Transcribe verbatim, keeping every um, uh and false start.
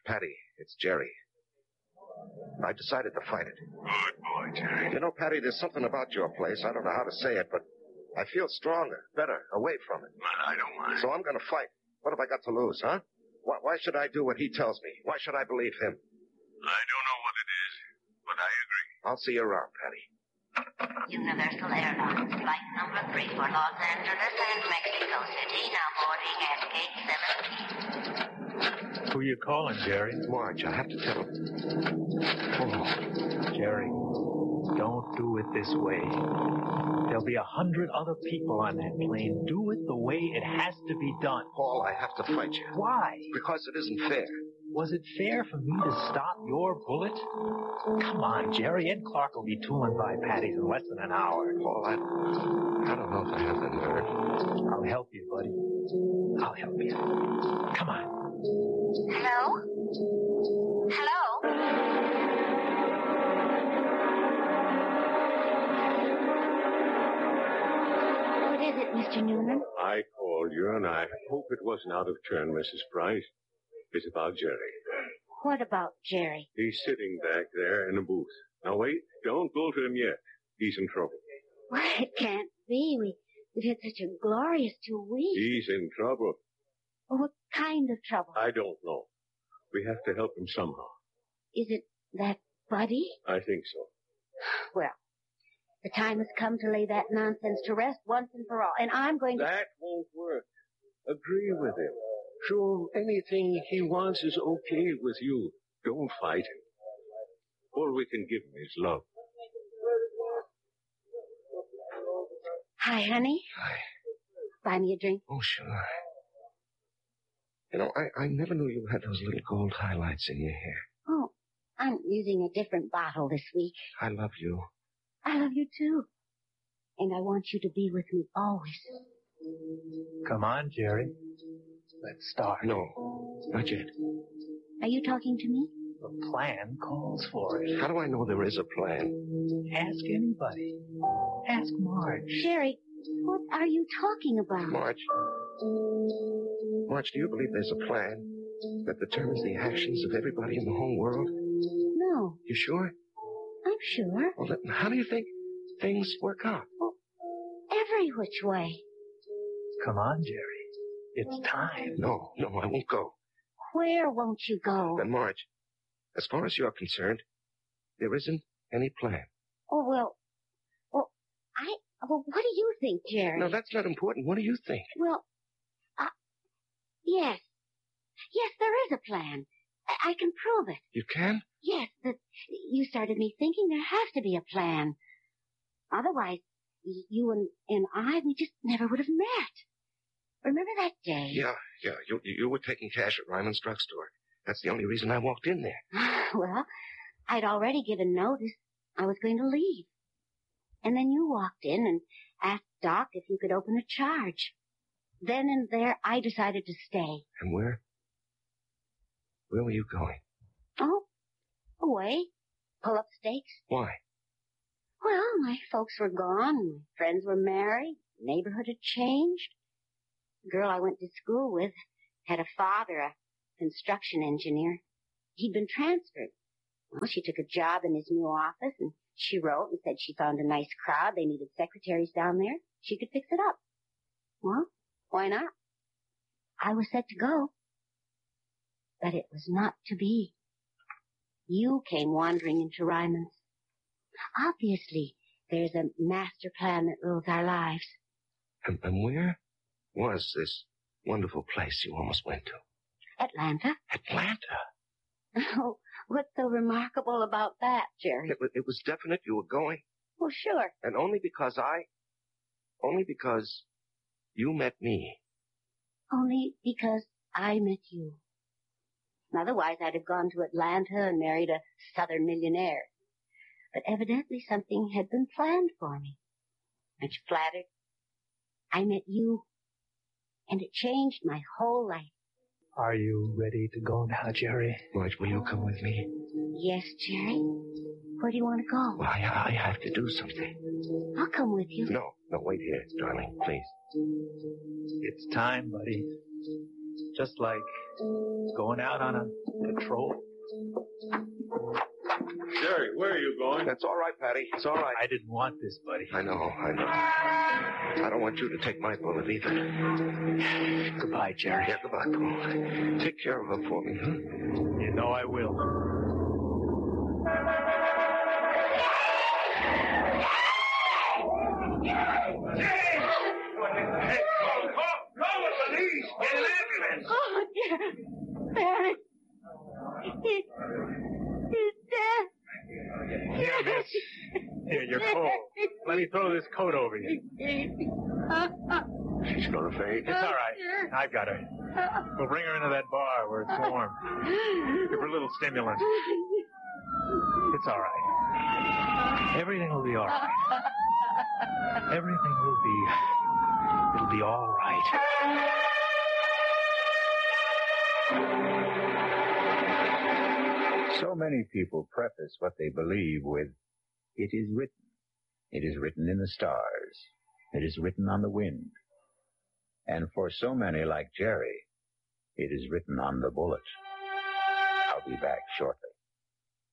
Patty, it's Jerry. I decided to fight it. Good boy, Jerry. You know, Patty, there's something about your place. I don't know how to say it, but I feel stronger, better, away from it. Well, I don't mind. So I'm going to fight. What have I got to lose, huh? Why, why should I do what he tells me? Why should I believe him? I don't know what it is, but I agree. I'll see you around, Patty. Universal Airlines, flight number three for Los Angeles and Mexico City, now boarding at gate seventeen. Who are you calling, Jerry? Marge, I have to tell him. Oh, Jerry, don't do it this way. There'll be a hundred other people on that plane. Do it the way it has to be done. Paul, I have to fight you. Why? Because it isn't fair. Was it fair for me to stop your bullet? Come on, Jerry. Ed Clark will be tooling by Patty's in less than an hour. Paul, I, I don't know if I have the nerve. I'll help you, buddy. I'll help you. Come on. Hello? Hello? What is it, Mister Newman? I called you, and I hope it wasn't out of turn, Missus Price. It's about Jerry. What about Jerry? He's sitting back there in a booth. Now, wait. Don't go to him yet. He's in trouble. Well, it can't be. We, we've had such a glorious two weeks. He's in trouble. Well, what kind of trouble? I don't know. We have to help him somehow. Is it that Buddy? I think so. Well, the time has come to lay that nonsense to rest once and for all, and I'm going to... That won't work. Agree with him. Show him anything he wants is okay with you. Don't fight him. All we can give him is love. Hi, honey. Hi. Buy me a drink. Oh, sure. You know, I, I never knew you had those little gold highlights in your hair. Oh, I'm using a different bottle this week. I love you. I love you, too. And I want you to be with me always. Come on, Jerry. Let's start. No, not yet. Are you talking to me? The plan calls for it. How do I know there is a plan? Ask anybody. Ask Marge. Jerry, what are you talking about? Marge. Marge, do you believe there's a plan that determines the actions of everybody in the whole world? No. You sure? I'm sure. Well, then how do you think things work out? Well, every which way. Come on, Jerry. It's time. No, no, I won't go. Where won't you go? Then, Marge, as far as you're concerned, there isn't any plan. Oh, well, well, I, well, what do you think, Jerry? No, that's not important. What do you think? Well, uh, yes. Yes, there is a plan. I, I can prove it. You can? Yes, but you started me thinking there has to be a plan. Otherwise, you and, and I, we just never would have met. Remember that day? Yeah, yeah. You, you were taking cash at Ryman's drugstore. That's the only reason I walked in there. Well, I'd already given notice. I was going to leave. And then you walked in and asked Doc if you could open a charge. Then and there, I decided to stay. And where? Where were you going? Oh, away. Pull up stakes. Why? Well, my folks were gone. My friends were married. The neighborhood had changed. The girl I went to school with had a father, a construction engineer. He'd been transferred. Well, she took a job in his new office, and she wrote and said she found a nice crowd. They needed secretaries down there. She could fix it up. Well, why not? I was set to go. But it was not to be. You came wandering into Ryman's. Obviously, there's a master plan that rules our lives. And, and where was this wonderful place you almost went to? Atlanta. Atlanta? Oh, what's so remarkable about that, Jerry? It, it was definite you were going? Well, sure. And only because I... Only because you met me. Only because I met you. Otherwise, I'd have gone to Atlanta and married a southern millionaire. But evidently something had been planned for me. Aren't you flattered? I met you, and it changed my whole life. Are you ready to go now, Jerry? Marge, will you come with me? Yes, Jerry. Where do you want to go? Well, I, I have to do something. I'll come with you. No, no, wait here, darling, please. It's time, buddy. Just like going out on a patrol. Jerry, where are you going? That's all right, Patty. It's all right. I didn't want this, buddy. I know, I know. I don't want you to take my bullet either. Goodbye, Jerry. Yeah, goodbye, Paul. Take care of her for me, huh? You know I will. Hey, call, call, call the police. Get an ambulance. Oh, dear. Barry. He, he's dead. Here, miss. Here, you're cold. Let me throw this coat over you. She's gonna fade. It's all right. I've got her. We'll bring her into that bar where it's warm. Give her a little stimulant. It's all right. Everything will be all right. Everything will be... It'll be all right. So many people preface what they believe with, "It is written. It is written in the stars. It is written on the wind." And for so many like Jerry, it is written on the bullet. I'll be back shortly.